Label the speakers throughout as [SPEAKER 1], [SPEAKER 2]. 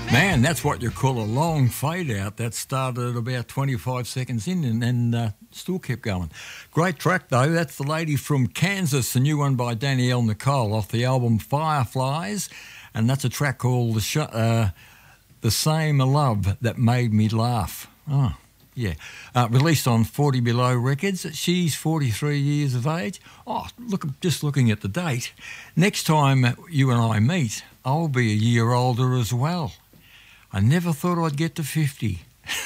[SPEAKER 1] Man, that's what you call a long fade out. That started about 25 seconds in and still kept going. Great track, though. That's The Lady from Kansas, the new one by Danielle Nicole off the album Fireflies. And that's a track called The Same Love That Made Me Laugh. Oh, yeah. Released on 40 Below Records. She's 43 years of age. Oh, look, just looking at the date. Next time you and I meet, I'll be a year older as well. I never thought I'd get to 50.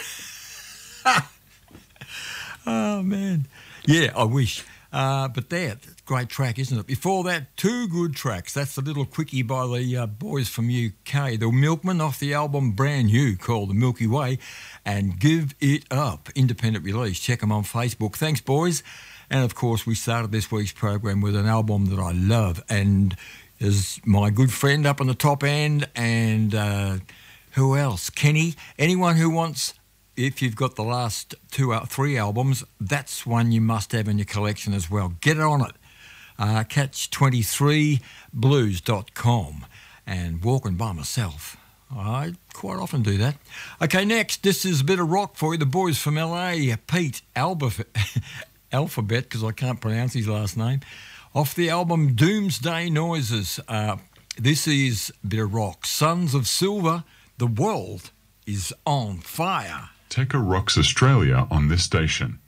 [SPEAKER 1] Oh, man. Yeah, I wish. But great track, isn't it? Before that, two good tracks. That's the little quickie by the boys from UK. The Milkmen off the album Brand New called The Milky Way and Give It Up, independent release. Check them on Facebook. Thanks, boys. And, of course, we started this week's program with an album that I love and is my good friend up on the top end and... who else? Kenny. Anyone who wants, if you've got the last three albums, that's one you must have in your collection as well. Get on it. Catch23blues.com and Walking By Myself. I quite often do that. Okay, next, this is a bit of rock for you. The boys from LA, Pete Alphabet, because I can't pronounce his last name, off the album Doomsday Noises. This is a bit of rock. Sons of Silver. The world is on fire.
[SPEAKER 2] Tekka rocks Australia on this station.